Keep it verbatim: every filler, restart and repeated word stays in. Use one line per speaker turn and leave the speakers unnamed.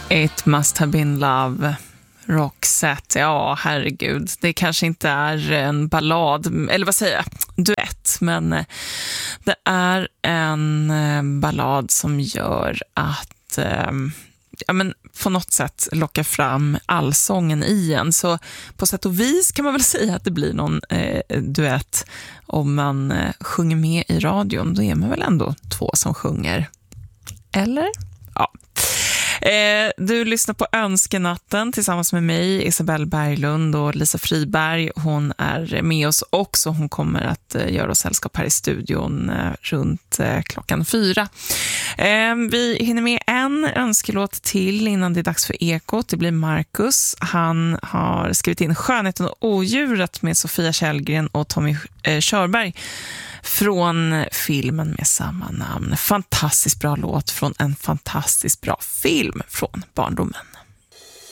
It must have been love. Roxette, ja herregud, det kanske inte är en ballad, eller vad säger jag, duett, men det är en ballad som gör att ja, men på något sätt locka fram allsången i en. Så på sätt och vis kan man väl säga att det blir någon eh, duett om man eh, sjunger med i radion. Då är man väl ändå två som sjunger. Eller? Ja. Eh, du lyssnar på Önskenatten tillsammans med mig, Isabelle Berglund, och Lisa Friberg. Hon är med oss också. Hon kommer att eh, göra oss sällskap här i studion eh, runt eh, klockan fyra. Eh, vi hinner med en önskelåt till innan det är dags för Ekot. Det blir Marcus. Han har skrivit in Skönheten och odjuret med Sofia Källgren och Tommy eh, Körberg från filmen med samma namn. Fantastiskt bra låt från en fantastiskt bra film från barndomen.